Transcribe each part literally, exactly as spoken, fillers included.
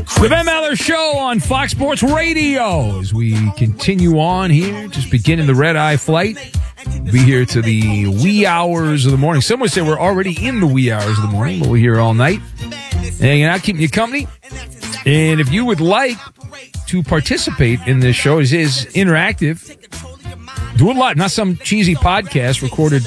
The Ben Maller Show on Fox Sports Radio as we continue on here, just beginning the red eye flight. We'll be here to the wee hours of the morning. Some would say we're already in the wee hours of the morning, but we're here all night. Hanging out, keeping you company. And if you would like to participate in this show, it is interactive. Do it live, not some cheesy podcast recorded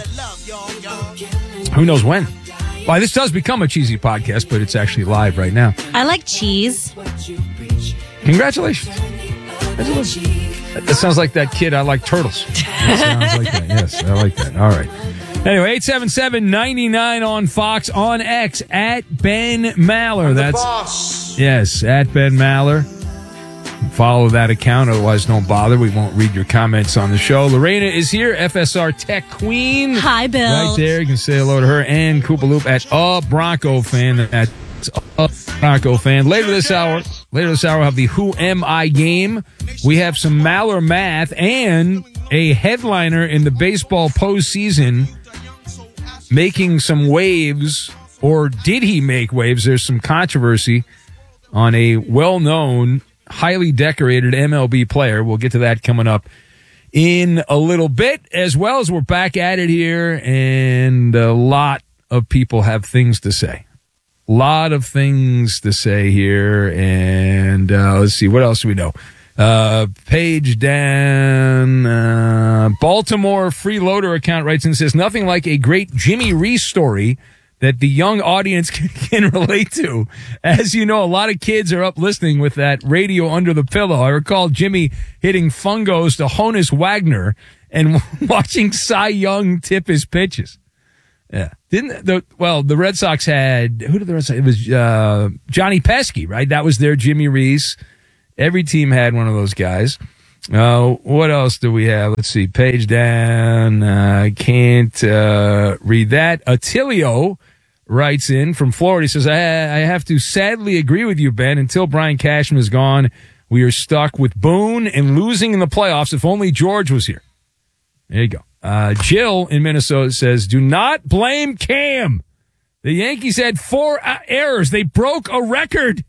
who knows when. Well, this does become a cheesy podcast, but it's actually live right now. I like cheese. Congratulations. Congratulations. That sounds like that kid, I like turtles. That sounds like that. Yes, I like that. All right. Anyway, eight seven seven, nine nine on Fox, on X, at Ben Maller. That's, yes, at Ben Maller. Follow that account, otherwise don't bother. We won't read your comments on the show. Lorena is here, F S R Tech Queen. Hi, Bill. Right there, you can say hello to her. And Koopa Loop at a Bronco fan. At a Bronco fan. Later this hour, later this hour, we'll have the Who Am I game. We have some Maller math and a headliner in the baseball postseason making some waves, or did he make waves? There's some controversy on a well-known, highly decorated M L B player. We'll get to that coming up in a little bit, as well as we're back at it here, and a lot of people have things to say. A lot of things to say here, and uh, let's see, what else do we know? Uh, page down, uh, Baltimore Freeloader account writes and says, nothing like a great Jimmy Reese story that the young audience can relate to. As you know, a lot of kids are up listening with that radio under the pillow. I recall Jimmy hitting fungos to Honus Wagner and watching Cy Young tip his pitches. Yeah. Didn't the, well, the Red Sox had, who did the Red Sox, it was, uh, Johnny Pesky, right? That was their Jimmy Reese. Every team had one of those guys. Uh, what else do we have? Let's see. Page down. I uh, can't uh, read that. Attilio writes in from Florida. He says, I, I have to sadly agree with you, Ben. Until Brian Cashman is gone, we are stuck with Boone and losing in the playoffs. If only George was here. There you go. Uh, Jill in Minnesota says, do not blame Cam. The Yankees had four uh, errors. They broke a record.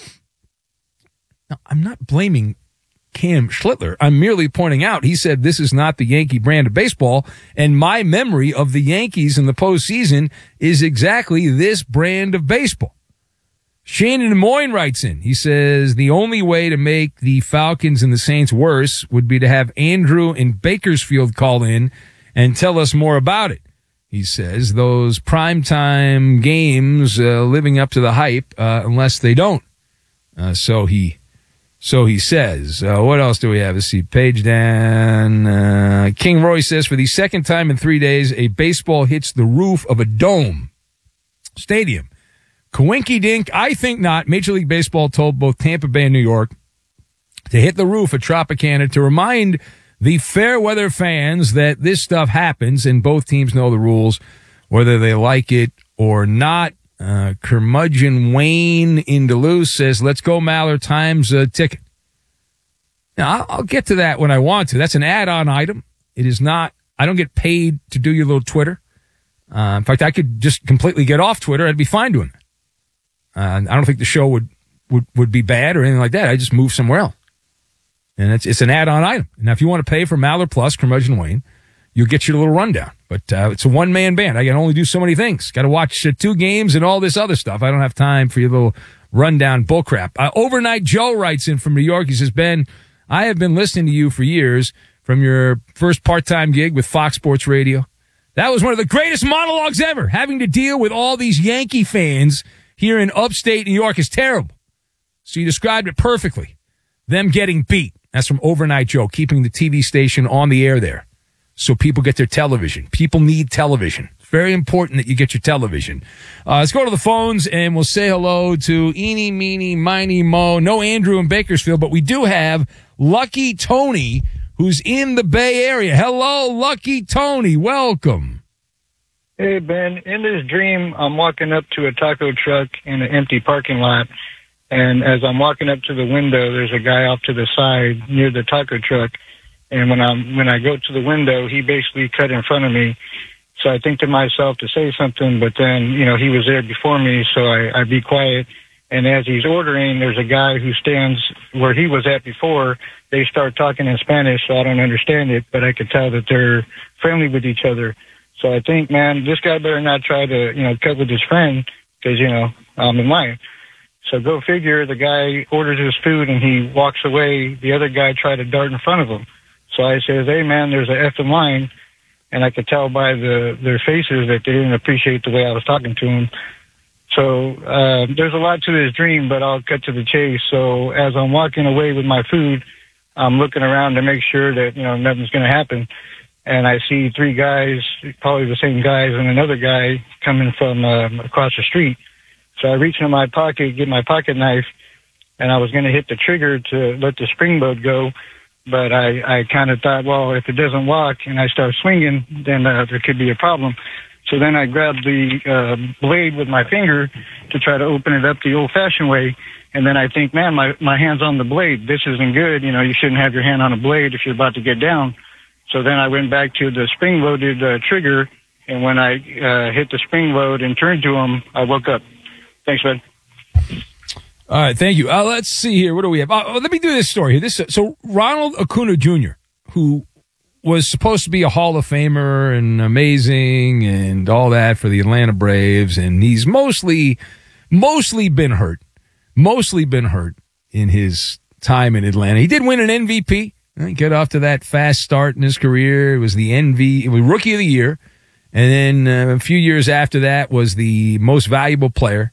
Now, I'm not blaming Cam Schlittler. I'm merely pointing out, he said this is not the Yankee brand of baseball, and my memory of the Yankees in the postseason is exactly this brand of baseball. Shane in Des Moines writes in. He says the only way to make the Falcons and the Saints worse would be to have Andrew in Bakersfield call in and tell us more about it. He says those primetime games uh, living up to the hype, uh, unless they don't. Uh, so he... So he says, uh, what else do we have? Let's see, page down. Uh, King Roy says, for the second time in three days, a baseball hits the roof of a dome stadium. Coinky dink, I think not. Major League Baseball told both Tampa Bay and New York to hit the roof of Tropicana to remind the fair weather fans that this stuff happens and both teams know the rules, whether they like it or not. Uh, Curmudgeon Wayne in Duluth says, let's go Maller, times a ticket. Now, I'll, I'll get to that when I want to. That's an add-on item. It is not, I don't get paid to do your little Twitter. Uh, in fact, I could just completely get off Twitter. I'd be fine doing that. Uh, I don't think the show would, would, would be bad or anything like that. I just move somewhere else. And it's, it's an add-on item. Now, if you want to pay for Maller Plus, Curmudgeon Wayne, you'll get your little rundown. But uh, it's a one-man band. I can only do so many things. Got to watch uh, two games and all this other stuff. I don't have time for your little rundown bullcrap. Uh, Overnight Joe writes in from New York. He says, Ben, I have been listening to you for years from your first part-time gig with Fox Sports Radio. That was one of the greatest monologues ever. Having to deal with all these Yankee fans here in upstate New York is terrible. So you described it perfectly. Them getting beat. That's from Overnight Joe, keeping the T V station on the air there. So people get their television. People need television. It's very important that you get your television. Uh, let's go to the phones, and we'll say hello to Eeny, Meeny, Miny, Mo. No Andrew in Bakersfield, but we do have Lucky Tony, who's in the Bay Area. Hello, Lucky Tony. Welcome. Hey, Ben. In this dream, I'm walking up to a taco truck in an empty parking lot, and as I'm walking up to the window, there's a guy off to the side near the taco truck. And when I'm when I go to the window, he basically cut in front of me. So I think to myself to say something, but then, you know, he was there before me, so I, I be quiet. And as he's ordering, there's a guy who stands where he was at before. They start talking in Spanish, so I don't understand it, but I could tell that they're friendly with each other. So I think, man, this guy better not try to, you know, cut with his friend because, you know, I'm in line. So go figure, the guy orders his food and he walks away. The other guy tried to dart in front of him. So I says, hey, man, there's a effing line. And I could tell by the their faces that they didn't appreciate the way I was talking to them. So uh, there's a lot to this dream, but I'll cut to the chase. So as I'm walking away with my food, I'm looking around to make sure that, you know, nothing's going to happen. And I see three guys, probably the same guys, and another guy coming from um, across the street. So I reach in my pocket, get my pocket knife, and I was going to hit the trigger to let the springboard go. But I, I kind of thought, well, if it doesn't walk and I start swinging, then uh, there could be a problem. So then I grabbed the uh, blade with my finger to try to open it up the old-fashioned way. And then I think, man, my, my hand's on the blade. This isn't good. You know, you shouldn't have your hand on a blade if you're about to get down. So then I went back to the spring-loaded uh, trigger. And when I uh, hit the spring load and turned to him, I woke up. Thanks, bud. All right, thank you. Uh, let's see here. What do we have? Uh, let me do this story here. This so Ronald Acuna Junior, who was supposed to be a Hall of Famer and amazing and all that for the Atlanta Braves, and he's mostly, mostly been hurt, mostly been hurt in his time in Atlanta. He did win an M V P, get off to that fast start in his career. It was the N V, it was Rookie of the Year, and then uh, a few years after that was the Most Valuable Player,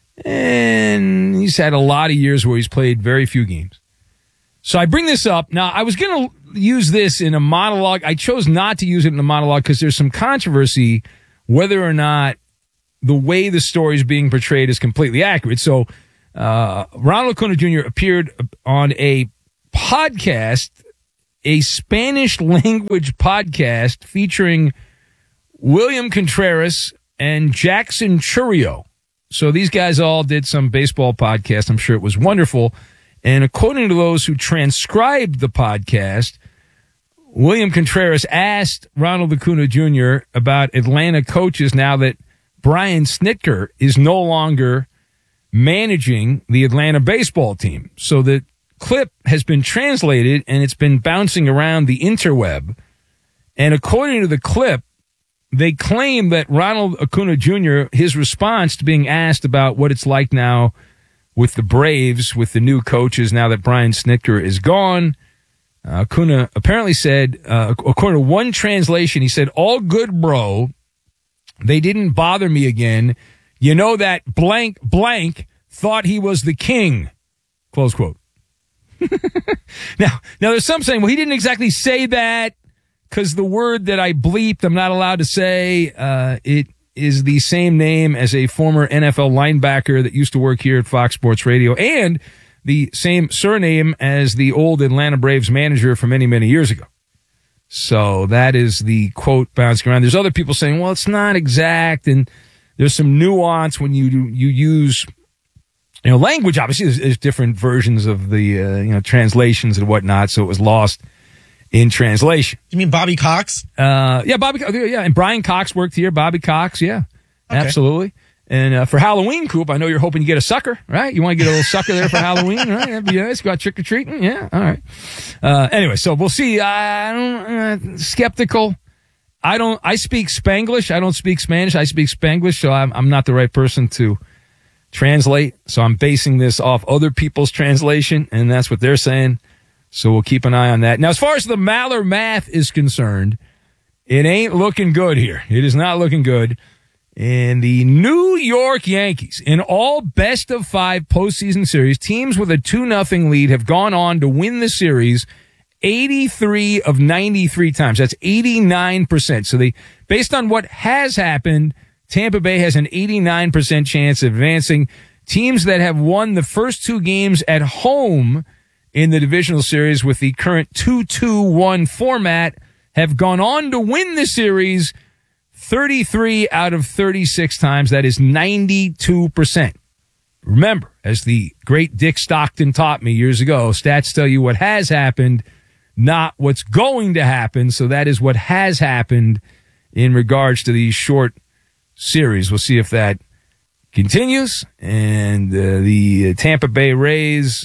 and he's had a lot of years where he's played very few games. So I bring this up. Now, I was going to use this in a monologue. I chose not to use it in a monologue because there's some controversy whether or not the way the story is being portrayed is completely accurate. So uh, Ronald Acuna Junior appeared on a podcast, a Spanish language podcast featuring William Contreras and Jackson Chourio. So these guys all did some baseball podcast. I'm sure it was wonderful. And according to those who transcribed the podcast, William Contreras asked Ronald Acuna Junior about Atlanta coaches now that Brian Snitker is no longer managing the Atlanta baseball team. So the clip has been translated and it's been bouncing around the interweb. And according to the clip, they claim that Ronald Acuna Junior, his response to being asked about what it's like now with the Braves, with the new coaches, now that Brian Snitker is gone, uh, Acuna apparently said, uh, according to one translation, he said, all good, bro. They didn't bother me again. You know that blank blank thought he was the king. Close quote. now, now there's some saying, well, he didn't exactly say that because the word that I bleeped, I'm not allowed to say, uh, it is the same name as a former N F L linebacker that used to work here at Fox Sports Radio, and the same surname as the old Atlanta Braves manager from many, many years ago. So that is the quote bouncing around. There's other people saying, well, it's not exact, and there's some nuance when you you use, you know, language. Obviously, there's, there's different versions of the, uh, you know, translations and whatnot, so it was lost in translation. You mean Bobby Cox? Uh, yeah, Bobby. Yeah, and Brian Cox worked here. Bobby Cox, yeah, okay. Absolutely. And uh, for Halloween, Coop, I know you're hoping to get a sucker, right? You want to get a little sucker there for Halloween, right? That'd be nice. Go out trick or treating, yeah. All right. Uh, anyway, so we'll see. I don't uh, skeptical. I don't. I speak Spanglish. I don't speak Spanish. I speak Spanglish, so I'm I'm not the right person to translate. So I'm basing this off other people's translation, and that's what they're saying. So we'll keep an eye on that. Now, as far as the Maller math is concerned, it ain't looking good here. It is not looking good. And the New York Yankees, in all best of five postseason series, teams with a two nothing lead have gone on to win the series eighty-three of ninety-three times. That's eighty-nine percent. So they, based on what has happened, Tampa Bay has an eighty-nine percent chance of advancing. Teams that have won the first two games at home in the divisional series with the current two two one format have gone on to win the series thirty-three out of thirty-six times. That is ninety-two percent. Remember, as the great Dick Stockton taught me years ago, stats tell you what has happened, not what's going to happen. So that is what has happened in regards to these short series. We'll see if that continues, and uh, the Tampa Bay Rays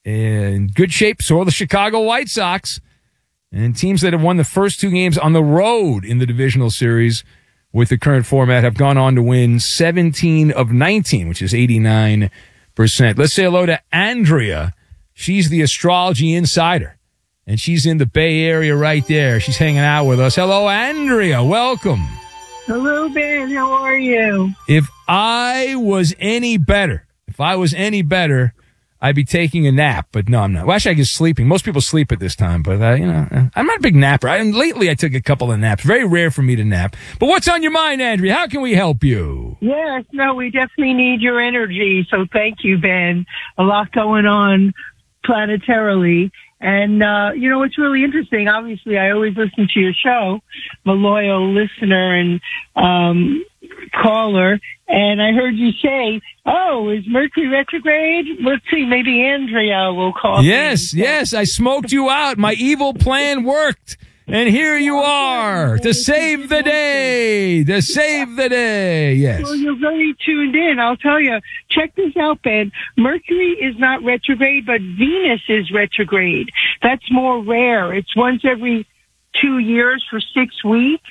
in good shape. So are the Chicago White Sox, and teams that have won the first two games on the road in the divisional series with the current format have gone on to win seventeen of nineteen, which is eighty-nine percent. Let's say hello to Andrea. She's the astrology insider, and she's in the Bay Area right there. She's hanging out with us. Hello, Andrea. Welcome. Hello, Ben. How are you? If I was any better, if I was any better, I'd be taking a nap. But no, I'm not. Well, actually, I guess sleeping. Most people sleep at this time, but uh, you know, I'm not a big napper. I, and lately, I took a couple of naps. Very rare for me to nap. But what's on your mind, Andrea? How can we help you? Yes, no, we definitely need your energy. So thank you, Ben. A lot going on planetarily. And, uh, you know, it's really interesting. Obviously, I always listen to your show. I'm a loyal listener and um, caller. And I heard you say, oh, is Mercury retrograde? Let's see, maybe Andrea will call Yes, me. yes, I smoked you out. My evil plan worked. And here you are to save the day, to save the day. Yes. Well, you're very tuned in. I'll tell you. Check this out, Ben. Mercury is not retrograde, but Venus is retrograde. That's more rare. It's once every two years for six weeks.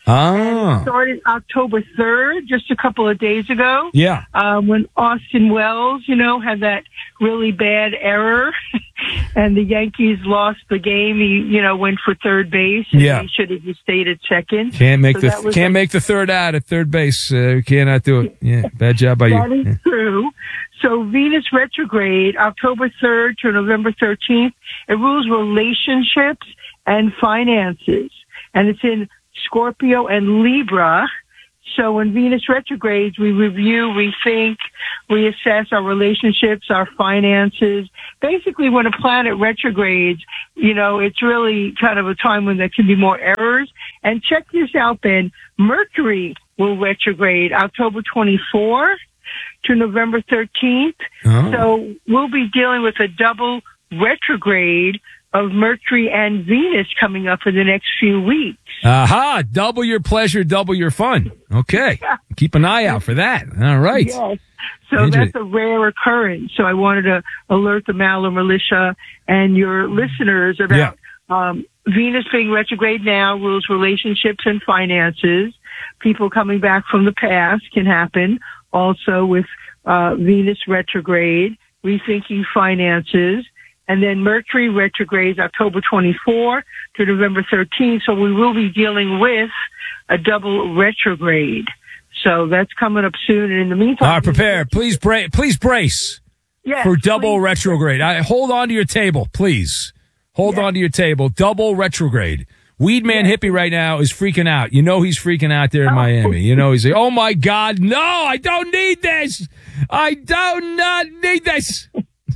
Ah. It started October third, just a couple of days ago. Yeah. Uh, when Austin Wells, you know, had that really bad error and the Yankees lost the game. He, you know, went for third base. And yeah. He should have just stayed at second. Can't make so the, can't a, make the third out at third base. Uh, cannot do it. Yeah. Bad job by that you. That is yeah. true. So Venus retrograde, October third to November thirteenth, it rules relationships and finances. And it's in Scorpio and Libra. So when Venus retrogrades, we review, rethink, reassess our relationships, our finances. Basically, when a planet retrogrades, you know, it's really kind of a time when there can be more errors. And check this out, Ben. Mercury will retrograde October twenty-fourth to November thirteenth. Oh. So we'll be dealing with a double retrograde of Mercury and Venus coming up in the next few weeks. Aha! Double your pleasure, double your fun. Okay. Keep an eye out for that. All right. Yes. So that's a rare occurrence. So I wanted to alert the Maller Militia and your listeners about yeah. um, Venus being retrograde now rules relationships and finances. People coming back from the past can happen. Also with uh, Venus retrograde, rethinking finances. And then Mercury retrogrades October twenty-fourth to November thirteenth. So we will be dealing with a double retrograde. So that's coming up soon. And in the meantime, all right, prepare. Please brace. Please brace yes, for double please. retrograde. I, hold on to your table, please. Hold yes. on to your table. Double retrograde. Weed Man yes. Hippie right now is freaking out. You know he's freaking out there in oh. Miami. You know he's like, oh my God, no, I don't need this. I do not need this.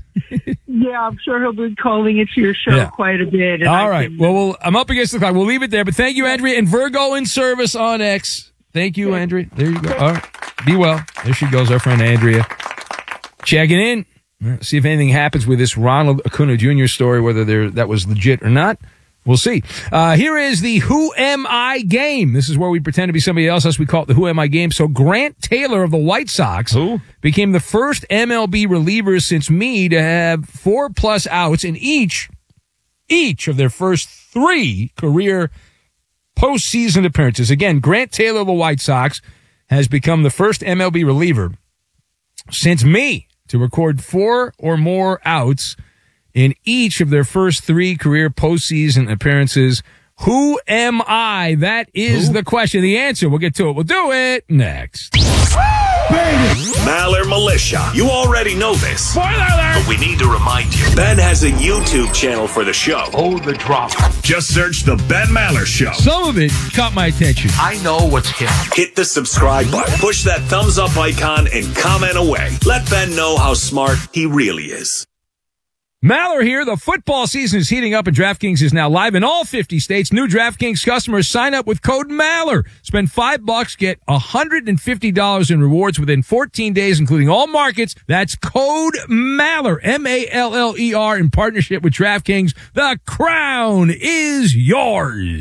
Yeah, I'm sure he'll be calling into your show yeah. quite a bit. All I right. Can... Well, well, I'm up against the clock. We'll leave it there. But thank you, Andrea. And Virgo in service on X. Thank you, Andrea. There you go. All right. Be well. There she goes, our friend Andrea. Checking in. See if anything happens with this Ronald Acuna Junior story, whether there that was legit or not. We'll see. Uh, here is the Who Am I game. This is where we pretend to be somebody else, as we call it the Who Am I game. So Grant Taylor of the White Sox Who? became the first M L B reliever since me to have four plus outs in each, each of their first three career postseason appearances. Again, Grant Taylor of the White Sox has become the first M L B reliever since me to record four or more outs in each of their first three career postseason appearances. Who am I? That is Who? the question. The answer, we'll get to it. We'll do it next. Maller Militia. You already know this. Spoiler alert! But we need to remind you. Ben has a YouTube channel for the show. Oh, the drama. Just search The Ben Maller Show. Some of it caught my attention. I know what's hip. Hit the subscribe button. Push that thumbs up icon and comment away. Let Ben know how smart he really is. Maller here. The football season is heating up and DraftKings is now live in all fifty states. New DraftKings customers sign up with code Maller. Spend five bucks, get one hundred fifty dollars in rewards within fourteen days, including all markets. That's code Maller, M A L L E R, in partnership with DraftKings. The crown is yours.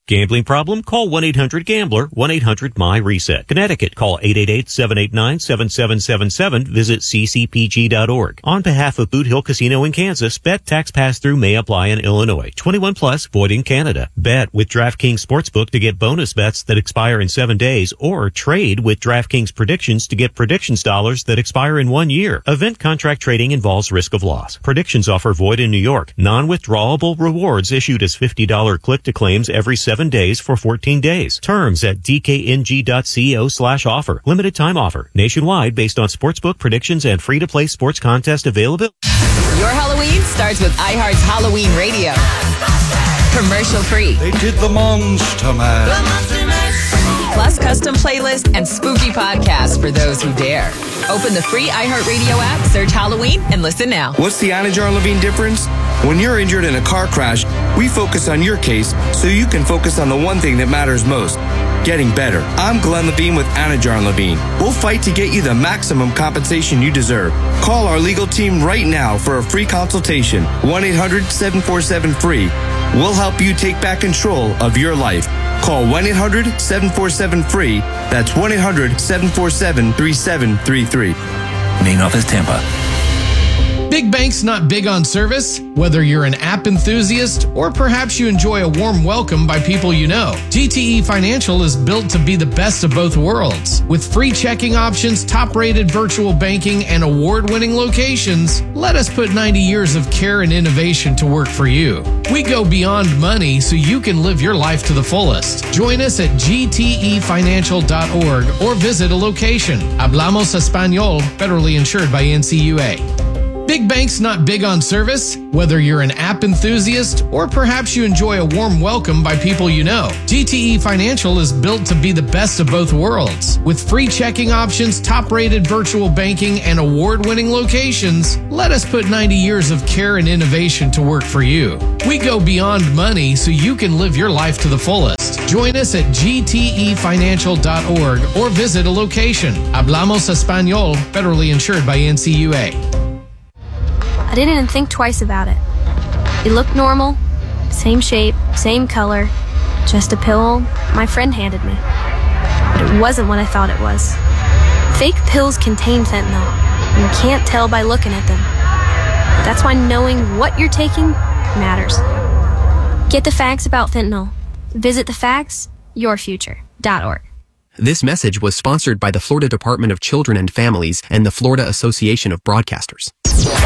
Gambling problem? Call one eight hundred gambler, one eight hundred my reset. Connecticut, call eight eight eight, seven eight nine, seven seven seven seven. Visit c c p g dot org. On behalf of Boot Hill Casino in Kansas, bet tax pass-through may apply in Illinois. twenty-one plus, void in Canada. Bet with DraftKings Sportsbook to get bonus bets that expire in seven days, or trade with DraftKings Predictions to get predictions dollars that expire in one year. Event contract trading involves risk of loss. Predictions offer void in New York. Non-withdrawable rewards issued as fifty dollars click-to-claims every seven days for fourteen days. Terms at d k n g dot co slash offer. Limited time offer. Nationwide based on sportsbook predictions and free-to-play sports contest available. Your Halloween starts with iHeart's Halloween Radio. Commercial free. They did the Monster Mash. Plus custom playlists and spooky podcasts for those who dare. Open the free iHeartRadio app, search Halloween, and listen now. What's the Anajar Levine difference? When you're injured in a car crash, we focus on your case so you can focus on the one thing that matters most, getting better. I'm Glenn Levine with Anajar Levine. We'll fight to get you the maximum compensation you deserve. Call our legal team right now for a free consultation. one eight hundred, seven four seven, free. We'll help you take back control of your life. Call one eight hundred, seven four seven, free. That's one eight hundred, seven four seven, three seven three three. Main office, Tampa. Big Bank's not big on service. Whether you're an app enthusiast or perhaps you enjoy a warm welcome by people you know, G T E Financial is built to be the best of both worlds. With free checking options, top-rated virtual banking, and award-winning locations, let us put ninety years of care and innovation to work for you. We go beyond money so you can live your life to the fullest. Join us at g t e financial dot org or visit a location. Hablamos Español, federally insured by N C U A. Big Bank's not big on service. Whether you're an app enthusiast or perhaps you enjoy a warm welcome by people you know, G T E Financial is built to be the best of both worlds. With free checking options, top-rated virtual banking, and award-winning locations, let us put ninety years of care and innovation to work for you. We go beyond money so you can live your life to the fullest. Join us at g t e financial dot org or visit a location. Hablamos Español, federally insured by N C U A. I didn't even think twice about it. It looked normal, same shape, same color, just a pill my friend handed me. But it wasn't what I thought it was. Fake pills contain fentanyl, and you can't tell by looking at them. That's why knowing what you're taking matters. Get the facts about fentanyl. Visit the facts your future dot org. This message was sponsored by the Florida Department of Children and Families and the Florida Association of Broadcasters.